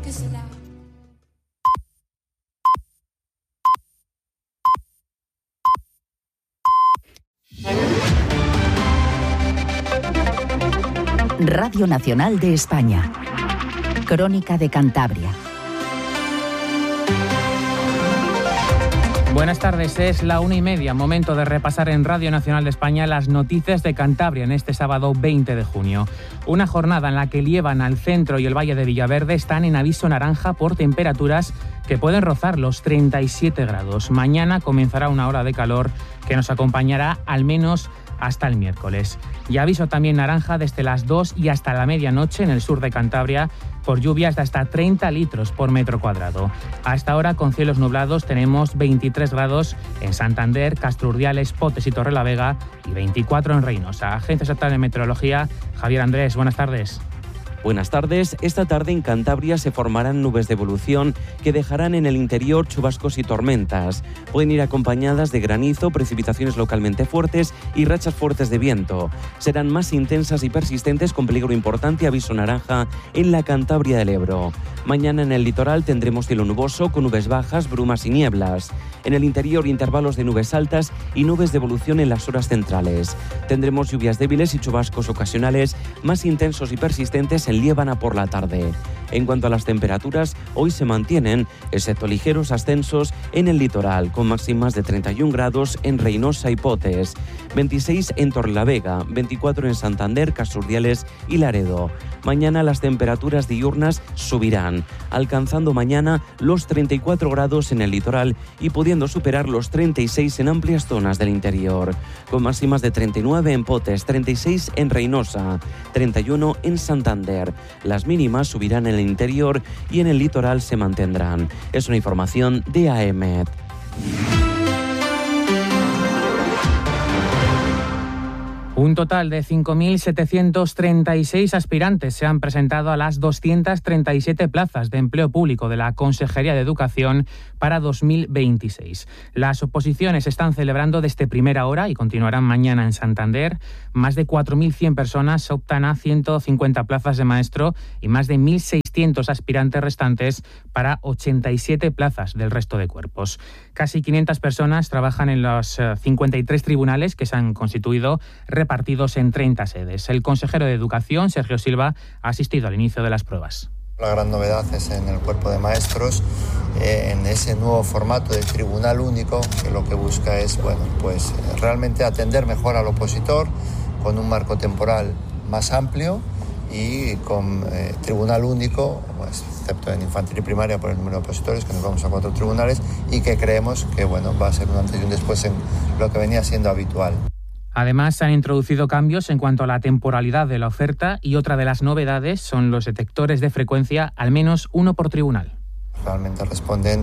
Radio Nacional de España. Crónica de Cantabria. Buenas tardes, es la 1:30, momento de repasar en Radio Nacional de España las noticias de Cantabria en este sábado 20 de junio. Una jornada en la que Líbana, el centro y el Valle de Villaverde están en aviso naranja por temperaturas que pueden rozar los 37 grados. Mañana comenzará una ola de calor que nos acompañará al menos hasta el miércoles. Y aviso también naranja desde las 2 y hasta la medianoche en el sur de Cantabria por lluvias de hasta 30 litros por metro cuadrado. A esta hora, con cielos nublados, tenemos 23 grados en Santander, Castro Urdiales, Potes y Torrelavega y 24 en Reinosa. Agencia Estatal de Meteorología, Javier Andrés, buenas tardes. Buenas tardes. Esta tarde en Cantabria se formarán nubes de evolución que dejarán en el interior chubascos y tormentas. Pueden ir acompañadas de granizo, precipitaciones localmente fuertes y rachas fuertes de viento. Serán más intensas y persistentes con peligro importante, aviso naranja en la Cantabria del Ebro. Mañana en el litoral tendremos cielo nuboso con nubes bajas, brumas y nieblas. En el interior intervalos de nubes altas y nubes de evolución en las horas centrales. Tendremos lluvias débiles y chubascos ocasionales más intensos y persistentes en Líbana por la tarde. En cuanto a las temperaturas, hoy se mantienen, excepto ligeros ascensos en el litoral, con máximas de 31 grados en Reinosa y Potes, 26 en Torrelavega, 24 en Santander, Castro Urdiales y Laredo. Mañana las temperaturas diurnas subirán, alcanzando mañana los 34 grados en el litoral y pudiendo superar los 36 en amplias zonas del interior, con máximas de 39 en Potes, 36 en Reinosa, 31 en Santander. Las mínimas subirán en el interior y en el litoral se mantendrán. Es una información de AEMET. Un total de 5.736 aspirantes se han presentado a las 237 plazas de empleo público de la Consejería de Educación para 2026. Las oposiciones están celebrando desde primera hora y continuarán mañana en Santander. Más de 4.100 personas optan a 150 plazas de maestro y más de 1.600 aspirantes restantes para 87 plazas del resto de cuerpos. Casi 500 personas trabajan en los 53 tribunales que se han constituido, repartidos en 30 sedes. El consejero de Educación, Sergio Silva, ha asistido al inicio de las pruebas. La gran novedad es en el cuerpo de maestros, en ese nuevo formato de tribunal único, que lo que busca es realmente atender mejor al opositor, con un marco temporal más amplio y con tribunal único, excepto en infantil y primaria por el número de opositores, que nos vamos a 4 tribunales, y que creemos que va a ser un antes y un después en lo que venía siendo habitual. Además, se han introducido cambios en cuanto a la temporalidad de la oferta y otra de las novedades son los detectores de frecuencia, al menos uno por tribunal. Realmente responden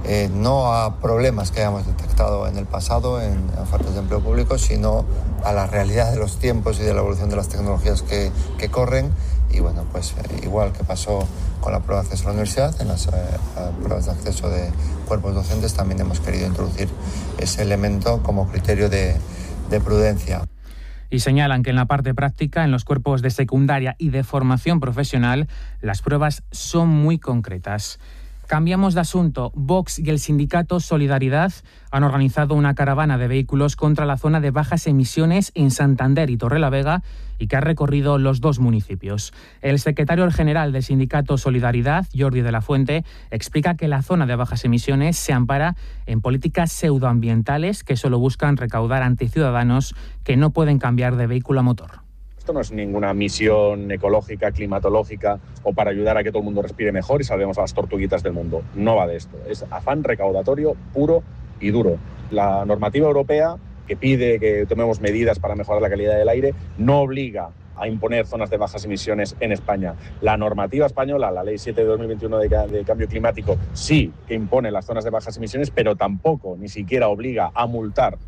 no a problemas que hayamos detectado en el pasado en ofertas de empleo público, sino a la realidad de los tiempos y de la evolución de las tecnologías que corren. Y igual que pasó con la prueba de acceso a la universidad, en las pruebas de acceso de cuerpos docentes también hemos querido introducir ese elemento como criterio de prudencia. Y señalan que en la parte práctica, en los cuerpos de secundaria y de formación profesional, las pruebas son muy concretas. Cambiamos de asunto. Vox y el sindicato Solidaridad han organizado una caravana de vehículos contra la zona de bajas emisiones en Santander y Torrelavega y que ha recorrido los dos municipios. El secretario general del sindicato Solidaridad, Jordi de la Fuente, explica que la zona de bajas emisiones se ampara en políticas pseudoambientales que solo buscan recaudar ante ciudadanos que no pueden cambiar de vehículo a motor. Esto no es ninguna misión ecológica, climatológica o para ayudar a que todo el mundo respire mejor y salvemos a las tortuguitas del mundo. No va de esto. Es afán recaudatorio puro y duro. La normativa europea, que pide que tomemos medidas para mejorar la calidad del aire, no obliga a imponer zonas de bajas emisiones en España. La normativa española, la Ley 7 de 2021 de Cambio Climático, sí que impone las zonas de bajas emisiones, pero tampoco, ni siquiera obliga a multar.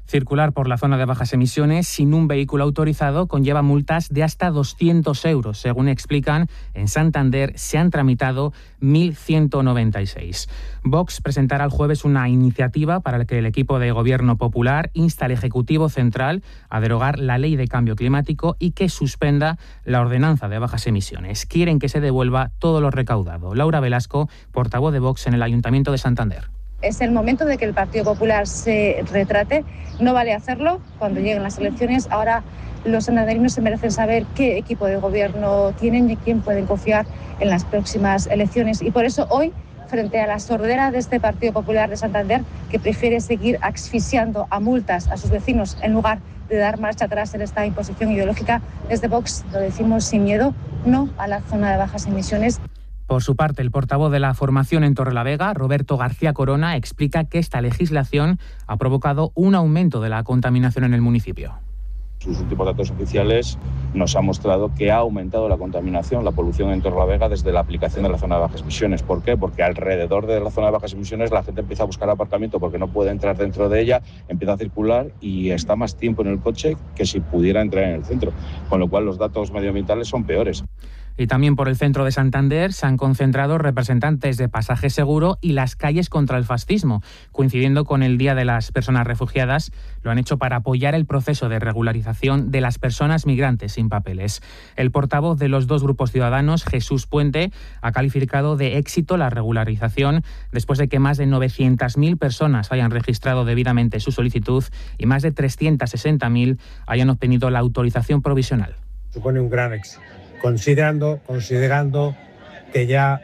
Circular por la zona de bajas emisiones sin un vehículo autorizado conlleva multas de hasta 200 euros. Según explican, en Santander se han tramitado 1.196. Vox presentará el jueves una iniciativa para la que el equipo de Gobierno Popular insta al Ejecutivo Central a derogar la Ley de Cambio Climático y que suspenda la ordenanza de bajas emisiones. Quieren que se devuelva todo lo recaudado. Laura Velasco, portavoz de Vox en el Ayuntamiento de Santander. Es el momento de que el Partido Popular se retrate. No vale hacerlo cuando lleguen las elecciones. Ahora los santanderinos se merecen saber qué equipo de gobierno tienen y quién pueden confiar en las próximas elecciones. Y por eso hoy, frente a la sordera de este Partido Popular de Santander, que prefiere seguir asfixiando a multas a sus vecinos en lugar de dar marcha atrás en esta imposición ideológica, desde Vox lo decimos sin miedo, no a la zona de bajas emisiones. Por su parte, el portavoz de la formación en Torrelavega, Roberto García Corona, explica que esta legislación ha provocado un aumento de la contaminación en el municipio. Sus últimos datos oficiales nos han mostrado que ha aumentado la contaminación, la polución en Torrelavega desde la aplicación de la zona de bajas emisiones. ¿Por qué? Porque alrededor de la zona de bajas emisiones la gente empieza a buscar aparcamiento porque no puede entrar dentro de ella, empieza a circular y está más tiempo en el coche que si pudiera entrar en el centro, con lo cual los datos medioambientales son peores. Y también por el centro de Santander se han concentrado representantes de Pasaje Seguro y las calles contra el fascismo. Coincidiendo con el Día de las Personas Refugiadas, lo han hecho para apoyar el proceso de regularización de las personas migrantes sin papeles. El portavoz de los dos grupos ciudadanos, Jesús Puente, ha calificado de éxito la regularización después de que más de 900.000 personas hayan registrado debidamente su solicitud y más de 360.000 hayan obtenido la autorización provisional. Supone un gran éxito. Considerando que ya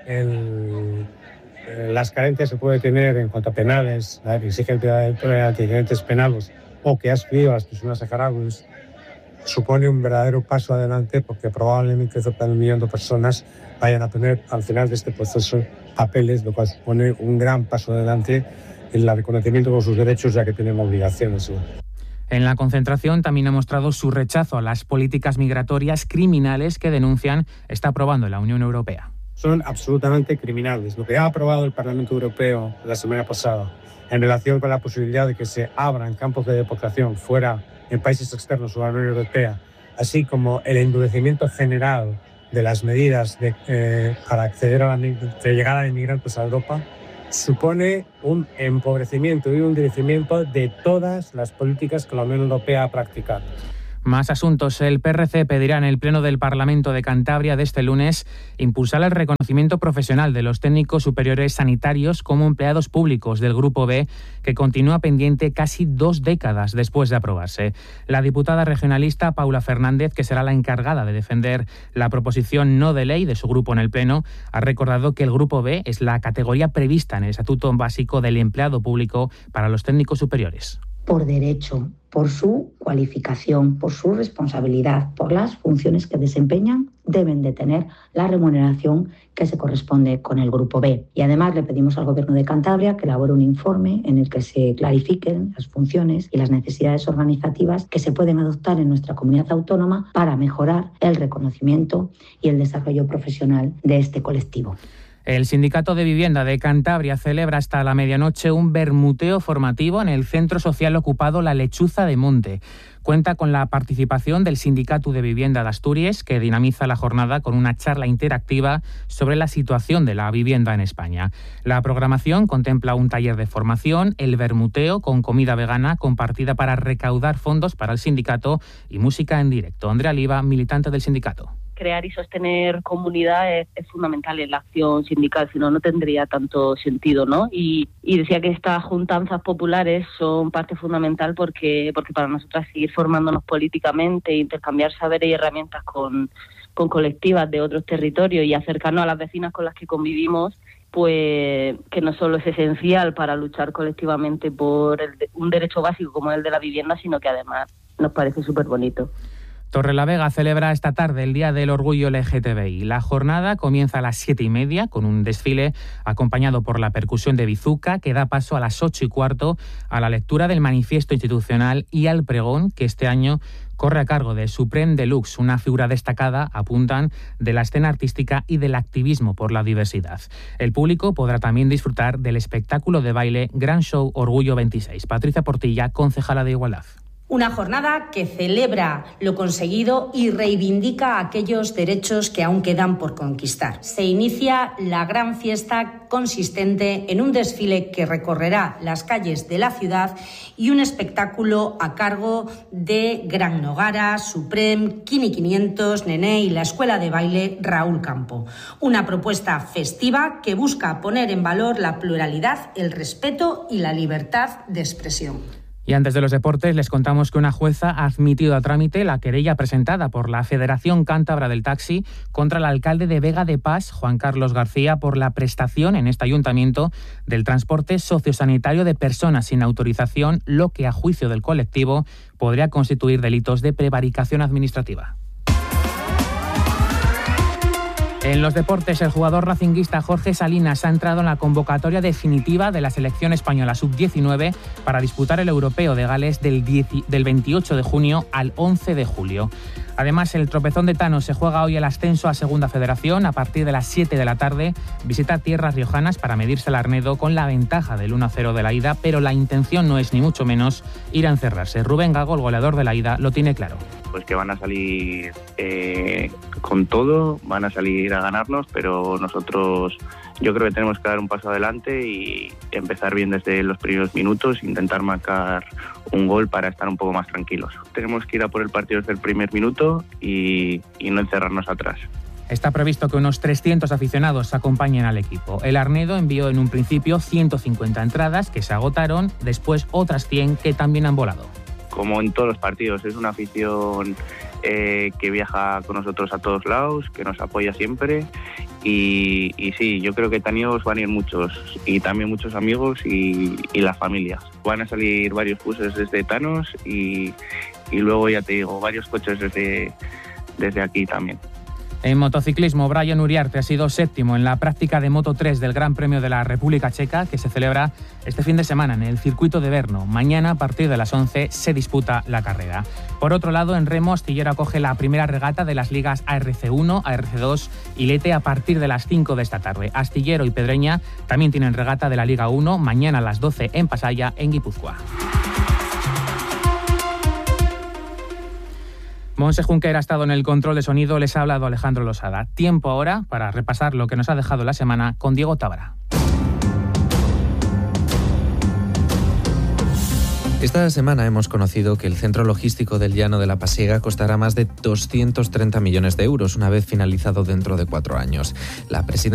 las carencias se puede tener en cuanto a penales, la exigencia de antecedentes penales o que ha excluido a las personas saharauis, supone un verdadero paso adelante porque probablemente cerca de 1 millón de personas vayan a tener al final de este proceso papeles, lo cual supone un gran paso adelante en el reconocimiento de sus derechos ya que tienen obligaciones. En la concentración también ha mostrado su rechazo a las políticas migratorias criminales que denuncian está aprobando la Unión Europea. Son absolutamente criminales. Lo que ha aprobado el Parlamento Europeo la semana pasada en relación con la posibilidad de que se abran campos de deportación fuera en países externos a la Unión Europea, así como el endurecimiento general de las medidas para acceder a de llegada de inmigrantes a Europa, supone un empobrecimiento y un endurecimiento de todas las políticas que la Unión Europea ha practicado. Más asuntos. El PRC pedirá en el Pleno del Parlamento de Cantabria de este lunes impulsar el reconocimiento profesional de los técnicos superiores sanitarios como empleados públicos del Grupo B, que continúa pendiente casi 2 décadas después de aprobarse. La diputada regionalista Paula Fernández, que será la encargada de defender la proposición no de ley de su grupo en el Pleno, ha recordado que el Grupo B es la categoría prevista en el Estatuto Básico del Empleado Público para los técnicos superiores. Por derecho, por su cualificación, por su responsabilidad, por las funciones que desempeñan, deben de tener la remuneración que se corresponde con el Grupo B. Y además le pedimos al Gobierno de Cantabria que elabore un informe en el que se clarifiquen las funciones y las necesidades organizativas que se pueden adoptar en nuestra comunidad autónoma para mejorar el reconocimiento y el desarrollo profesional de este colectivo. El Sindicato de Vivienda de Cantabria celebra hasta la medianoche un bermuteo formativo en el centro social ocupado La Lechuza de Monte. Cuenta con la participación del Sindicato de Vivienda de Asturias, que dinamiza la jornada con una charla interactiva sobre la situación de la vivienda en España. La programación contempla un taller de formación, el bermuteo con comida vegana compartida para recaudar fondos para el sindicato y música en directo. Andrea Liva, militante del sindicato. Crear y sostener comunidad es fundamental en la acción sindical, si no, no tendría tanto sentido, ¿no? Y decía que estas juntanzas populares son parte fundamental porque para nosotras seguir formándonos políticamente, intercambiar saberes y herramientas con colectivas de otros territorios y acercarnos a las vecinas con las que convivimos, pues que no solo es esencial para luchar colectivamente por un derecho básico como el de la vivienda, sino que además nos parece súper bonito. Torrelavega celebra esta tarde el Día del Orgullo LGTBI. La jornada comienza a las 7:30 con un desfile acompañado por la percusión de Bizuca, que da paso a las 8:15 a la lectura del manifiesto institucional y al pregón, que este año corre a cargo de Supreme Deluxe, una figura destacada, apuntan, de la escena artística y del activismo por la diversidad. El público podrá también disfrutar del espectáculo de baile Gran Show Orgullo 26. Patricia Portilla, concejala de Igualdad. Una jornada que celebra lo conseguido y reivindica aquellos derechos que aún quedan por conquistar. Se inicia la gran fiesta consistente en un desfile que recorrerá las calles de la ciudad y un espectáculo a cargo de Gran Nogara, Supreme, Kini 500, Nené y la Escuela de Baile Raúl Campo. Una propuesta festiva que busca poner en valor la pluralidad, el respeto y la libertad de expresión. Y antes de los deportes, les contamos que una jueza ha admitido a trámite la querella presentada por la Federación Cántabra del Taxi contra el alcalde de Vega de Pas, Juan Carlos García, por la prestación en este ayuntamiento del transporte sociosanitario de personas sin autorización, lo que a juicio del colectivo podría constituir delitos de prevaricación administrativa. En los deportes, el jugador racinguista Jorge Salinas ha entrado en la convocatoria definitiva de la selección española sub-19 para disputar el Europeo de Gales del 28 de junio al 11 de julio. Además, el tropezón de Tano se juega hoy el ascenso a Segunda Federación. A partir de las 7 de la tarde visita tierras riojanas para medirse al Arnedo con la ventaja del 1-0 de la ida, pero la intención no es ni mucho menos ir a encerrarse. Rubén Gago, el goleador de la ida, lo tiene claro. Pues que van a salir con todo, van a salir a ganarnos, pero nosotros yo creo que tenemos que dar un paso adelante y empezar bien desde los primeros minutos, intentar marcar un gol para estar un poco más tranquilos. Tenemos que ir a por el partido desde el primer minuto y no encerrarnos atrás. Está previsto que unos 300 aficionados acompañen al equipo. El Arnedo envió en un principio 150 entradas que se agotaron, después otras 100 que también han volado. Como en todos los partidos, es una afición que viaja con nosotros a todos lados, que nos apoya siempre y sí, yo creo que taníos van a ir muchos y también muchos amigos y la familia. Van a salir varios buses desde Tanos y luego, ya te digo, varios coches desde aquí también. En motociclismo, Brian Uriarte ha sido séptimo en la práctica de Moto 3 del Gran Premio de la República Checa, que se celebra este fin de semana en el circuito de Brno. Mañana, a partir de las 11, se disputa la carrera. Por otro lado, en remo, Astillero acoge la primera regata de las ligas ARC1, ARC2 y Lete a partir de las 5 de esta tarde. Astillero y Pedreña también tienen regata de la Liga 1, mañana a las 12 en Pasaya, en Guipúzcoa. Montse Junquera ha estado en el control de sonido, les ha hablado Alejandro Losada. Tiempo ahora para repasar lo que nos ha dejado la semana con Diego Tábara. Esta semana hemos conocido que el centro logístico del Llano de la Pasiega costará más de 230 millones de euros una vez finalizado dentro de 4 años. La presidenta